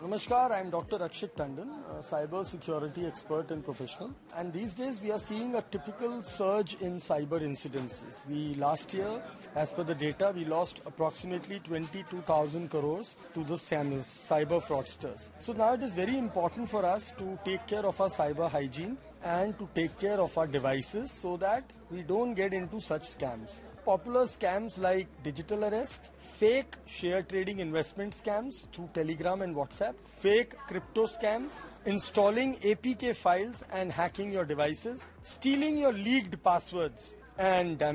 Namaskar, I am Dr. Akshit Tandon, a cyber security expert and professional. And these days we are seeing a typical surge in cyber incidences. Last year, as per the data, we lost approximately 22,000 crores to the scammers, cyber fraudsters. So now it is very important for us to take care of our cyber hygiene and to take care of our devices so that we don't get into such scams. Popular scams like digital arrest, fake share trading investment scams through Telegram and WhatsApp, fake crypto scams, installing APK files and hacking your devices, stealing your leaked passwords and